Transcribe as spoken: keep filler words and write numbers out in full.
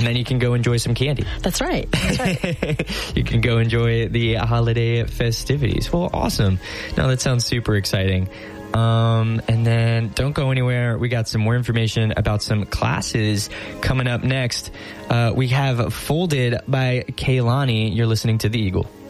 And then you can go enjoy some candy. That's right. That's right. You can go enjoy the holiday festivities. Well, awesome. No, that sounds super exciting. Um, and then don't go anywhere. We got some more information about some classes coming up next. Uh, we have Folded by Kehlani. You're listening to The Eagle.